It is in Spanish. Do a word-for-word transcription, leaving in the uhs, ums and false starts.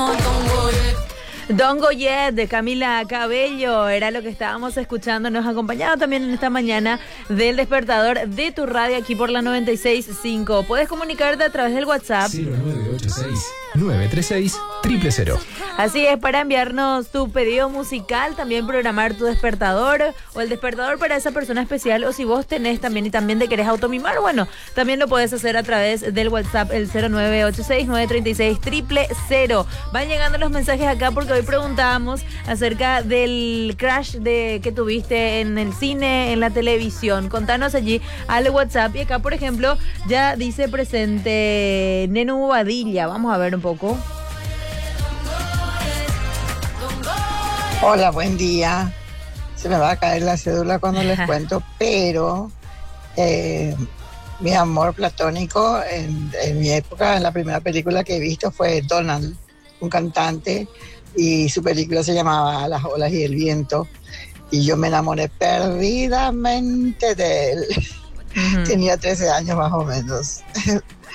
Don't Go Yet de Camila Cabello era lo que estábamos escuchando. Nos ha acompañado también en esta mañana del despertador de tu radio aquí por la noventa y seis punto cinco. Puedes comunicarte a través del WhatsApp cero nueve ocho seis, nueve tres seis, cero cero cero. Así es, para enviarnos tu pedido musical, también programar tu despertador o el despertador para esa persona especial, o si vos tenés también y también te querés automimar, bueno, también lo puedes hacer a través del WhatsApp, el cero nueve ocho seis, nueve tres seis, cero cero cero. Van llegando los mensajes acá porque hoy preguntábamos acerca del crash de, que tuviste en el cine, en la televisión. Contanos allí al WhatsApp. Y acá, por ejemplo, ya dice presente Nenu Bobadilla. Vamos a ver un poco. Hola, buen día. Se me va a caer la cédula cuando les cuento, pero eh, mi amor platónico en, en mi época, en la primera película que he visto fue Donald, un cantante, y su película se llamaba Las olas y el viento, y yo me enamoré perdidamente de él. Uh-huh. Tenía trece años más o menos.